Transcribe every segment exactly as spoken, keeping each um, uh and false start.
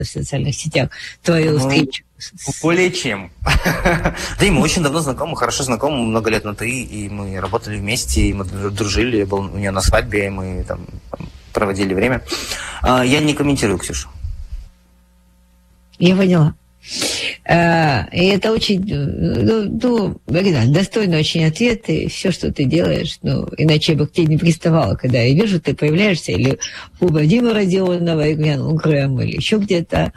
в социальных сетях твою встречу. Ну, более чем. Да и мы очень давно знакомы, хорошо знакомы, много лет на «ты», и мы работали вместе, и мы дружили, я был у нее на свадьбе, и мы там проводили время. Я не комментирую Ксюшу. Я поняла. И это очень, ну, ну, Ренат, достойный очень ответ, и все, что ты делаешь, ну, иначе я бы к тебе не приставала, когда я вижу, ты появляешься или у Вадима Родионова, Игрян Грэм, или еще где-то.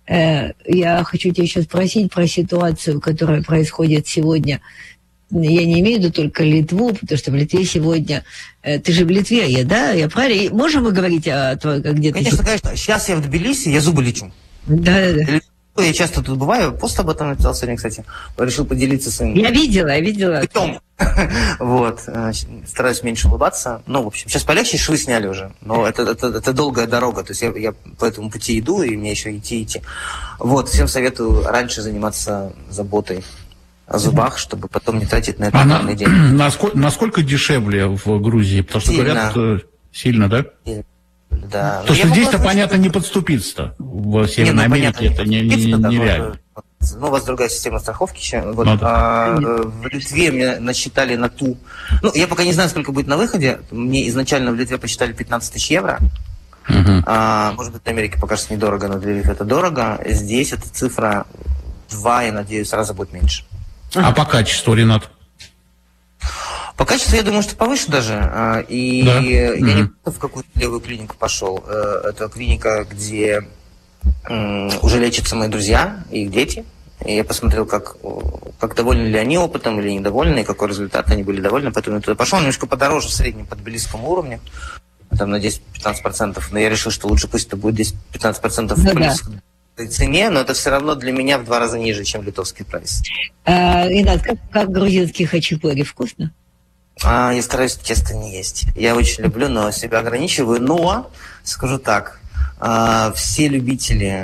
Я хочу тебя еще спросить про ситуацию, которая происходит сегодня. Я не имею в виду только Литву, потому что в Литве сегодня... Ты же в Литве, я, да? Я правильно? Можем мы говорить о твоей... Где конечно, ты... конечно. Сейчас я в Тбилиси, я зубы лечу. Да-да-да. Я часто тут бываю, пост об этом написал сегодня, кстати. Решил поделиться своим... Я видела, я видела. Потом. Вот. Стараюсь меньше улыбаться. Ну, в общем, сейчас полегче, швы сняли уже. Но это, это, это долгая дорога. То есть я, я по этому пути иду, и мне еще идти идти. Вот. Всем советую раньше заниматься заботой о зубах, чтобы потом не тратить на это огромный день. Насколько, насколько дешевле в Грузии? Потому что сильно. Говорят, сильно, да? Да. То, что здесь-то, понятно, не подступиться. В Северной не, ну, Америке понятно, это не, не, не, да, нереально. Ну, у вас другая система страховки. Вот, Ну, а, в Литве мне насчитали на ту... Ну, я пока не знаю, сколько будет на выходе. Мне изначально в Литве посчитали пятнадцать тысяч евро. Uh-huh. А, может быть, в Америке покажется недорого, но для Литвы это дорого. Здесь эта цифра два, я надеюсь, сразу будет меньше. А по качеству, Ренат? По качеству, я думаю, что повыше даже. И да? я mm-hmm. не в какую-то левую клинику пошел. Это клиника, где уже лечатся мои друзья и их дети. И я посмотрел, как, как довольны ли они опытом или недовольны, и какой результат они были довольны. Поэтому я туда пошел. Немножко подороже в среднем по тбилисскому уровню. Там на десять-пятнадцать процентов. Но я решил, что лучше пусть это будет десять-пятнадцать процентов ну, по да. цене, но это все равно для меня в два раза ниже, чем литовский прайс. А, Ренат, как, как грузинские хачапури? Вкусно? А, я стараюсь тесто не есть. Я очень люблю, но себя ограничиваю. Но, скажу так, а, все любители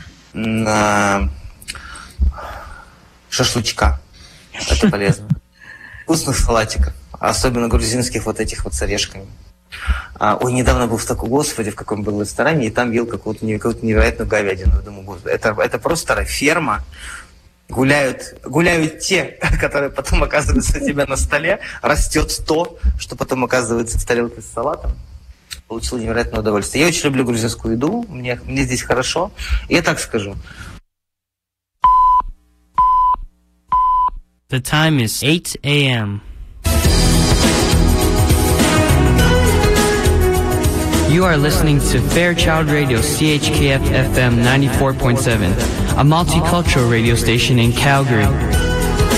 а, шашлычка, это полезно. Вкусных салатиков, особенно грузинских вот этих вот с орешками. А, ой, недавно был в таком, господи, в каком был ресторане, и там ел какую-то, какую-то невероятную говядину. Я думаю, господи, это, это просто ферма. Гуляют, гуляют те, которые потом оказываются у тебя на столе, растет то, что потом оказывается в тарелке с салатом. Получил невероятное удовольствие. Я очень люблю грузинскую еду, мне, мне здесь хорошо. И я так скажу. The time is eight a.m. You are listening to Fairchild Radio C H K F F M ninety-four point seven, a multicultural radio station in Calgary.